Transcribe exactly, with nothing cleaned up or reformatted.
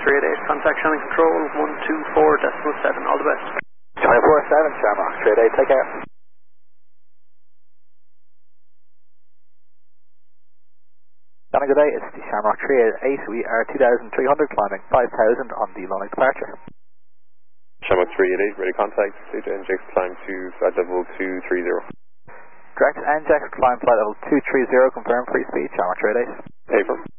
three eight eight, contact Shannon Control, one two four decimal seven, all the best. Charlie four seven, Shamrock three eight eight, take care. Shannon, good day, it's the Shamrock three eight eight, we are two thousand three hundred, climbing five thousand on the Lonic departure. Shamrock three eight eight, ready contact, stage N J X climb to flight level two three zero. Correct, N J X climb flight level two three zero, confirm free speed, Shamrock three eight eight. Paper.